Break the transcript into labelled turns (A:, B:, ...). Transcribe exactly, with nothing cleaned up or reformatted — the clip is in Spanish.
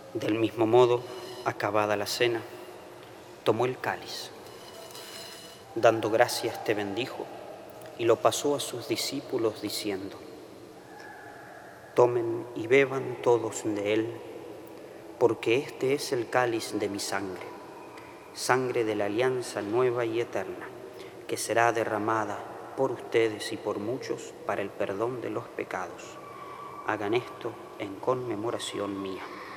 A: Del mismo modo, acabada la cena, tomó el cáliz. Dando gracias te bendijo y lo pasó a sus discípulos diciendo: tomen y beban todos de él, porque este es el cáliz de mi sangre, sangre de la alianza nueva y eterna, que será derramada por ustedes y por muchos para el perdón de los pecados. Hagan esto en conmemoración mía.